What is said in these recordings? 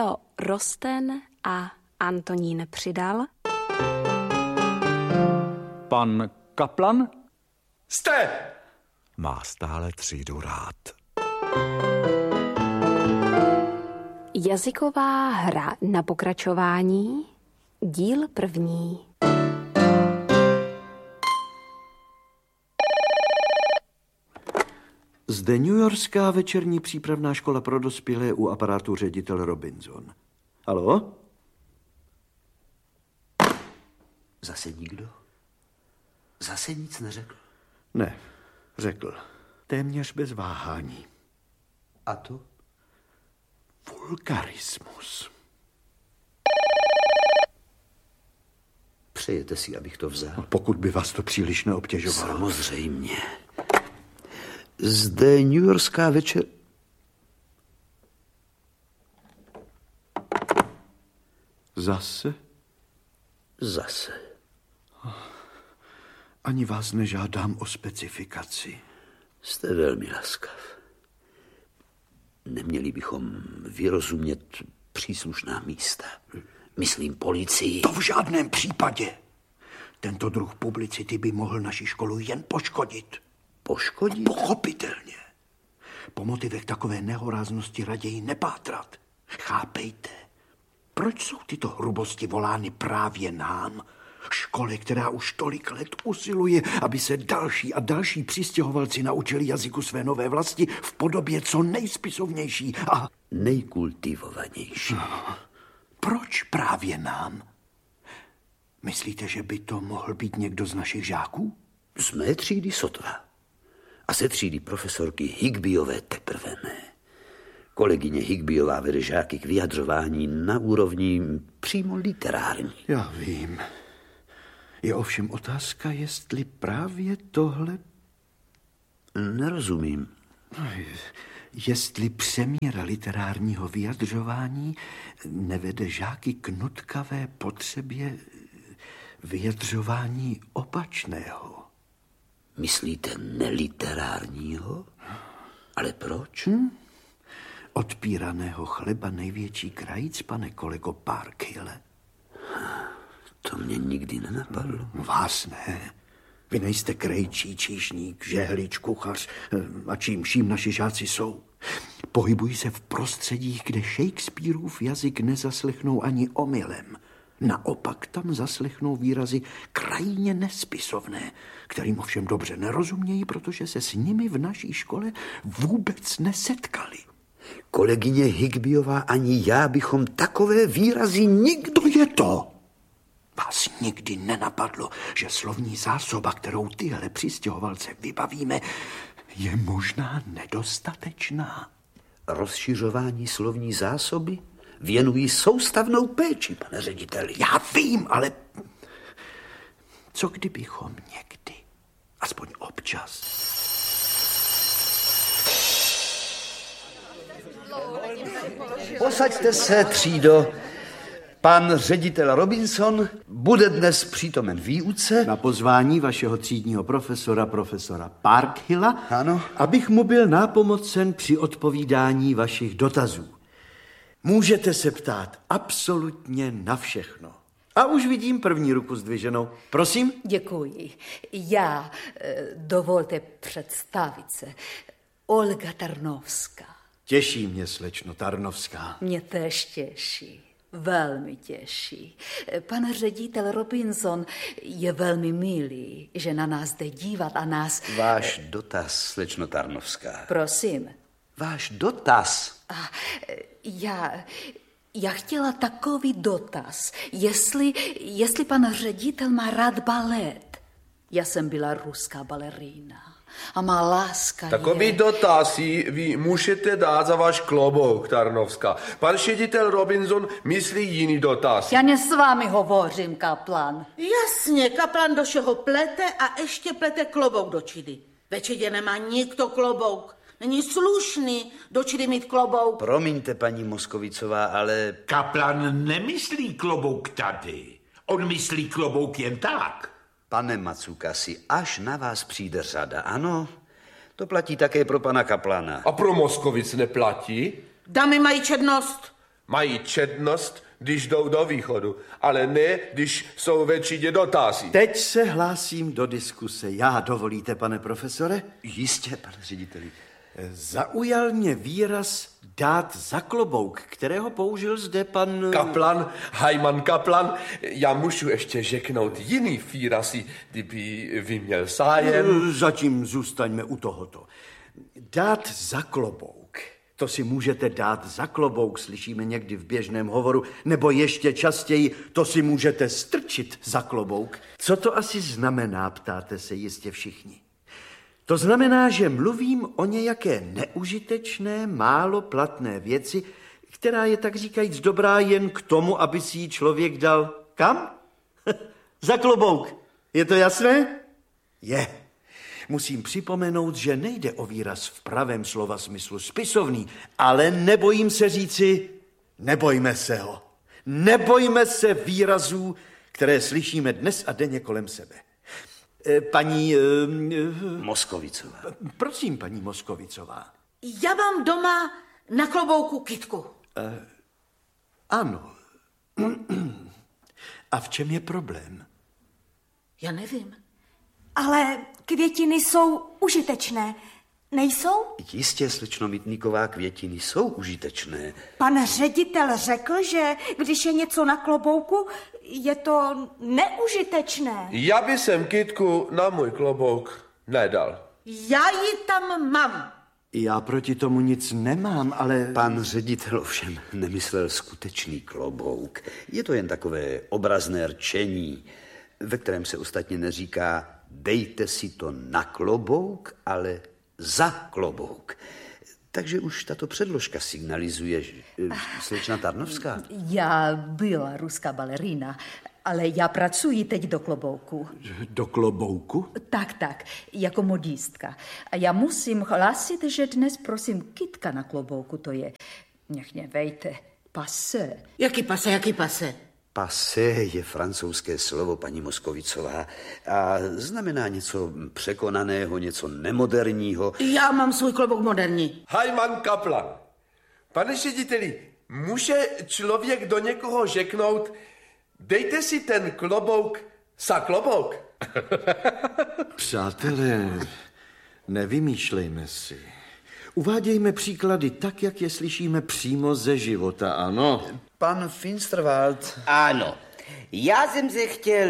Leo Rosten a Antonín Přidal. Pan Kaplan? Jste! Má stále třídu rád. Jazyková hra na pokračování, díl první. Zde newyorská večerní přípravná škola pro dospělé u aparátu ředitel Robinson. Haló? Zase nikdo? Zase nic neřekl? Ne, řekl. Téměř bez váhání. A to? Vulgarismus. Přejete si, abych to vzal? Pokud by vás to příliš neobtěžovalo. Samozřejmě. Zde newyorská večer... Zase? Zase. Ani vás nežádám o specifikaci. Jste velmi laskav. Neměli bychom vyrozumět příslušná místa. Myslím policii. To v žádném případě. Tento druh publicity by mohl naši školu jen poškodit. Poškodit? Pochopitelně. Po motivech takové nehoráznosti raději nepátrat. Chápejte, proč jsou tyto hrubosti volány právě nám, škole, která už tolik let usiluje, aby se další a další přistěhovalci naučili jazyku své nové vlasti v podobě co nejspisovnější a nejkultivovanější. Proč právě nám? Myslíte, že by to mohl být někdo z našich žáků? Z mé třídy sotva. A ze třídy profesorky Higbyové teprve ne. Kolegyně Higbyová vede žáky k vyjadřování na úrovni přímo literární. Já vím. Je ovšem otázka, jestli právě tohle... Nerozumím. Jestli přeměra literárního vyjadřování nevede žáky k nutkavé potřebě vyjadřování opačného. Myslíte neliterárního? Ale proč? Odpíraného chleba největší krajíc, pane kolego Parkhille. To mě nikdy nenapadlo. Vás ne. Vy nejste krejčí, číšník, žehlič, kuchař a čím vším naši žáci jsou. Pohybují se v prostředích, kde Shakespeareův jazyk nezaslechnou ani omylem. Naopak tam zaslechnou výrazy krajně nespisovné, kterým ovšem dobře nerozumějí, protože se s nimi v naší škole vůbec nesetkali. Kolegyně Higbyová ani já bychom takové výrazy nikdo... To je to! Vás nikdy nenapadlo, že slovní zásoba, kterou tyhle přistěhovalce vybavíme, je možná nedostatečná? Rozšiřování slovní zásoby věnují soustavnou péči, pane řediteli. Já vím, ale co kdybychom někdy, aspoň občas... Posaďte se, třído. Pan ředitel Robinson bude dnes přítomen výuce. Na pozvání vašeho třídního profesora Parkhilla, ano, abych mu byl nápomocen při odpovídání vašich dotazů. Můžete se ptát absolutně na všechno. A už vidím první ruku zdviženou. Prosím? Děkuji. Já, dovolte představit se, Olga Tarnovská. Těší mě, slečno Tarnovská. Mě též těší. Velmi těší. Pan ředitel Robinson je velmi milý, že na nás jde dívat a nás... Váš dotaz, slečno Tarnovská. Prosím. Váš dotaz. Já chtěla takový dotaz, jestli pan ředitel má rád balet. Já jsem byla ruská balerína a má láska Takový dotaz vy můžete dát za váš klobouk, Tarnovská. Pan ředitel Robinson myslí jiný dotaz. Já ne s vámi hovořím, Kaplan. Jasně, Kaplan do všeho plete a ještě plete klobouk do čidy. Ve čidě nemá nikdo klobouk. Není slušný do čidy mít klobouk. Promiňte, paní Moskovicová, ale... Kaplan nemyslí klobouk tady. On myslí klobouk jen tak. Pane Macukasi, až na vás přijde řada, ano? To platí také pro pana Kaplana. A pro Moskovic neplatí? Dámy mají čednost. Mají četnost, když jdou do východu, ale ne, když jsou ve třídě dotazy. Teď se hlásím do diskuse. Já, dovolíte, pane profesore? Jistě, pane řediteli. Zaujal mě výraz dát za klobouk, kterého použil zde pan... Kaplan, Hajman Kaplan. Já můžu ještě řeknout jiný výrazy, kdyby vy měl zájem. Zatím zůstaňme u tohoto. Dát za klobouk. To si můžete dát za klobouk, slyšíme někdy v běžném hovoru, nebo ještě častěji, to si můžete strčit za klobouk. Co to asi znamená, ptáte se jistě všichni. To znamená, že mluvím o nějaké neužitečné, málo platné věci, která je tak říkajíc dobrá jen k tomu, aby si ji člověk dal kam? Za klobouk. Je to jasné? Je. Musím připomenout, že nejde o výraz v pravém slova smyslu spisovný, ale nebojím se říci, nebojme se ho. Nebojme se výrazů, které slyšíme dnes a denně kolem sebe. Paní... Moskovicová. Prosím, paní Moskovicová. Já mám doma na klobouku kytku. Ano. A v čem je problém? Já nevím. Ale květiny jsou užitečné, nejsou? Jistě, slečno Mytníková, květiny jsou užitečné. Pan ředitel řekl, že když je něco na klobouku, je to neužitečné. Já by jsem kytku na můj klobouk nedal. Já ji tam mám. Já proti tomu nic nemám, ale... Pan ředitel ovšem nemyslel skutečný klobouk. Je to jen takové obrazné rčení, ve kterém se ostatně neříká dejte si to na klobouk, ale za klobouk. Takže už tato předložka signalizuje, že... Slečna Tarnovská? Já byla ruská balerína, ale já pracuji teď do klobouku. Do klobouku? Tak, jako modistka. A já musím hlásit, že dnes prosím kytka na klobouku to je. Nech nevejte, passé. Jaký pase? Passé je francouzské slovo, paní Moskovicová, a znamená něco překonaného, něco nemoderního. Já mám svůj klobouk moderní. Hajman Kaplan. Pane řediteli, může člověk do někoho řeknout, dejte si ten klobouk za klobouk? Přátelé, nevymýšlejme si. Uvádějme příklady tak, jak je slyšíme přímo ze života, ano? Pan Finsterwald. Ano, já jsem se chtěl,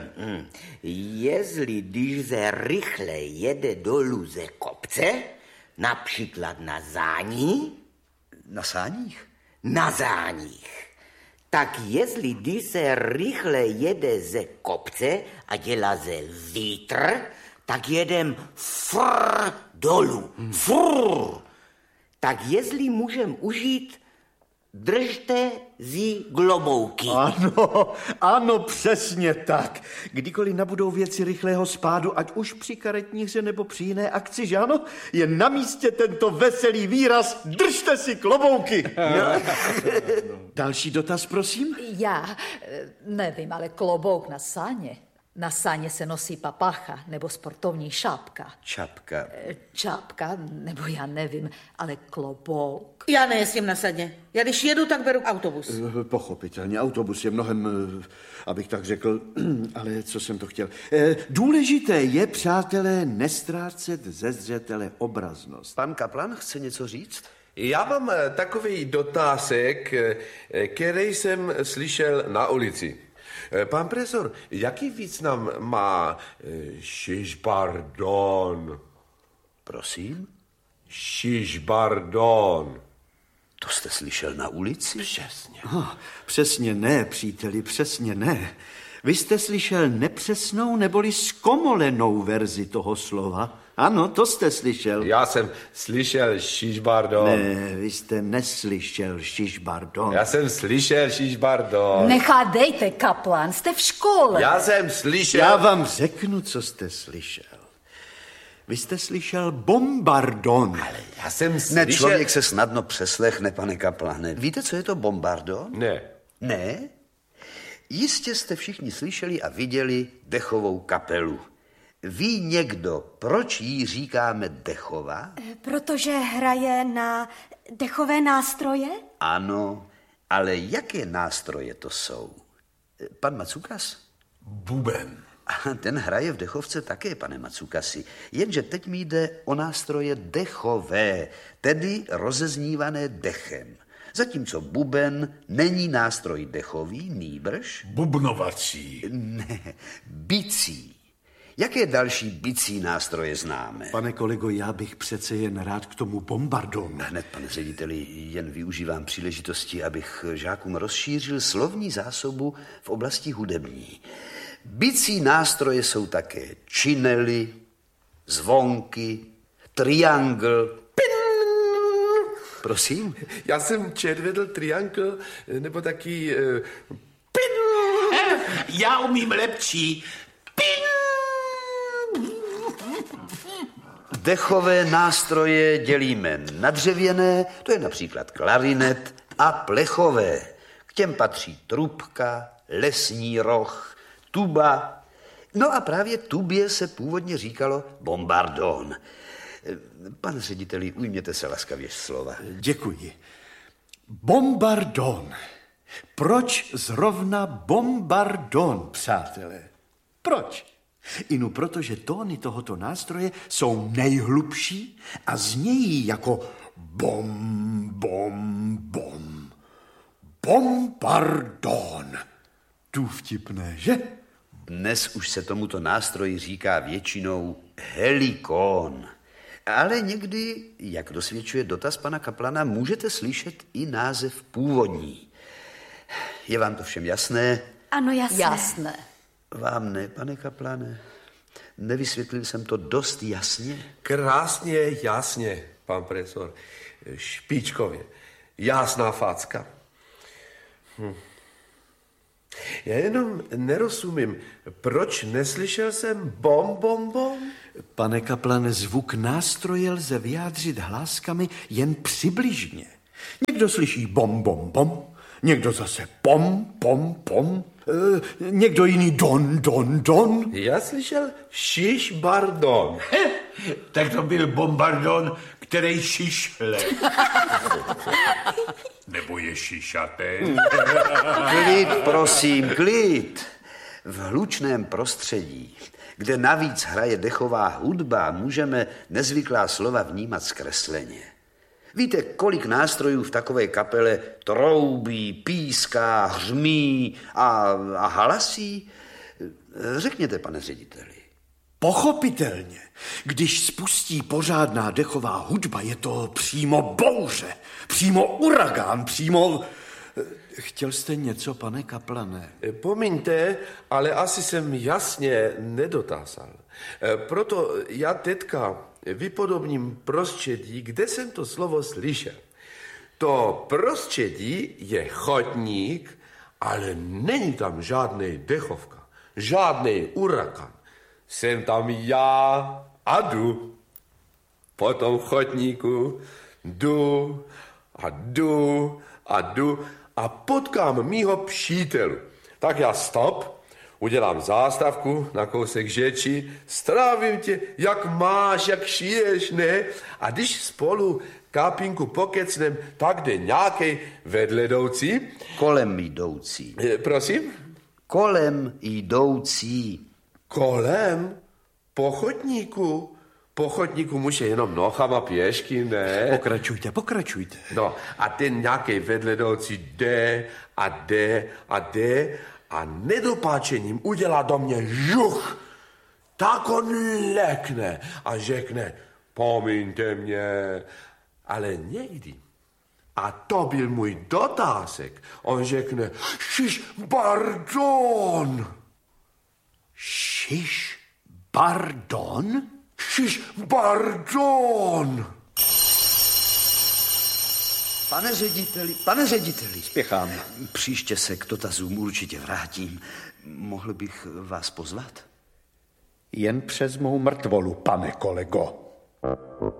jestli když se rychle jede dolů ze kopce, například na Zání. Na sáních? Na Záních. Tak jestli když se rychle jede ze kopce a dělá se vítr, tak jedem frr dolů. Frr. Tak jestli můžem užít držte zi globouky. Ano, přesně tak. Kdykoliv nabudou věci rychlého spádu, ať už při karetní hře nebo při jiné akci, že ano, je na místě tento veselý výraz držte si klobouky. Další dotaz, prosím? Já nevím, ale klobouk na sáně. Na sáně se nosí papacha nebo sportovní šápka. Čapka. Čápka, nebo já nevím, ale klobouk. Já nejezdím na sadě. Já když jedu, tak beru autobus. Pochopitelně, autobus je mnohem, abych tak řekl, ale co jsem to chtěl. Důležité je, přátelé, nestrácet ze zřetele obraznost. Pan Kaplan chce něco říct? Já mám takový dotazek, který jsem slyšel na ulici. Pan profesor, jaký význam má šižbardon? Prosím? Šižbardon. To jste slyšel na ulici? Přesně. Přesně ne, příteli, přesně ne. Vy jste slyšel nepřesnou neboli zkomolenou verzi toho slova. Ano, to jste slyšel. Já jsem slyšel šižbardon. Ne, vy jste neslyšel šižbardon. Já jsem slyšel šižbardon. Nechádejte, Kaplan, jste v škole. Já jsem slyšel... Já vám řeknu, co jste slyšel. Vy jste slyšel bombardon. Ale já jsem slyšel... Ne, člověk se snadno přeslechne, pane Kaplane. Víte, co je to bombardon? Ne. Ne? Jistě jste všichni slyšeli a viděli dechovou kapelu. Ví někdo, proč jí říkáme dechová? Protože hraje na dechové nástroje? Ano. Ale jaké nástroje to jsou? Pan Macukas? Buben. A ten hraje v dechovce také, pane Macukasi. Jenže teď mi jde o nástroje dechové, tedy rozeznívané dechem. Zatímco buben není nástroj dechový, nýbrž... Bubnovací. Ne, bicí. Jaké další bicí nástroje známe? Pane kolego, já bych přece jen rád k tomu bombardon. Hned, pane řediteli, jen využívám příležitosti, abych žákům rozšířil slovní zásobu v oblasti hudební. Bicí nástroje jsou také činely, zvonky, triangl. Prosím? Já jsem četl triangl, nebo taky... Já umím lepší. Dechové nástroje dělíme na dřevěné, to je například klarinet, a plechové. K těm patří trubka, lesní roh, tuba. No a právě tubě se původně říkalo bombardon. Pane řediteli, ujměte se laskavě slova. Děkuji. Bombardon. Proč zrovna bombardon, přátelé? Proč? Inu protože tóny tohoto nástroje jsou nejhlubší a znějí jako bom, bom, bom. Bombardon. Tu vtipné, že? Dnes už se tomuto nástroji říká většinou helikón. Ale někdy, jak dosvědčuje dotaz pana Kaplana, můžete slyšet i název původní. Je vám to všem jasné? Ano, jasné. Jasné. Vám ne, pane Kaplane? Nevysvětlil jsem to dost jasně? Krásně, jasně, pan profesor. Špičkově. Jasná facka. Já jenom nerozumím, proč neslyšel jsem bom, bom, bom? Pane Kaplane, zvuk nástroje lze vyjádřit hláskami jen přibližně. Někdo slyší bom, bom, bom, někdo zase pom, pom, pom, někdo jiný don, don, don. Já slyšel šiš bardon. Tak to byl bombardon, který šišle. Nebo je šišaté. Klid, prosím, klid. V hlučném prostředí, kde navíc hraje dechová hudba, můžeme nezvyklá slova vnímat zkresleně. Víte, kolik nástrojů v takové kapele troubí, píská, hřmí a halasí? Řekněte, pane řediteli. Pochopitelně. Když spustí pořádná dechová hudba, je to přímo bouře, přímo uragán, přímo... Chtěl jste něco, pane Kaplane? Pomiňte, ale asi jsem jasně nedotázal. Proto já teďka vypodobním prostředí, kde jsem to slovo slyšel. To prostředí je chodník, ale není tam žádný dechovka, žádný uragan. Jsem tam já a jdu. Po tom chodníku jdu a jdu a jdu a potkám mýho přítelu. Tak já stop, udělám zástavku na kousek řeči, strávím tě, jak máš, jak šiješ, ne? A když spolu kápinku pokecnem, tak jde nějaký vedledoucí. Kolem jdoucí. Prosím? Kolem jdoucí. Kolem? Po chodníku? Po chodníku může jenom nohama pěšky, ne? Pokračujte. No a ten nějaký vedledoucí jde a jde a jde a nedopáčením udělá do mě žuch. Tak on lekne a řekne, pomiňte mě, ale někdy. A to byl můj dotázek. On řekne, šiš, pardon. Šiš, pardon? Šiš, pardon. Pane řediteli. Spěchám. Příště se k dotazům určitě vrátím. Mohl bych vás pozvat? Jen přes mou mrtvolu, pane kolego.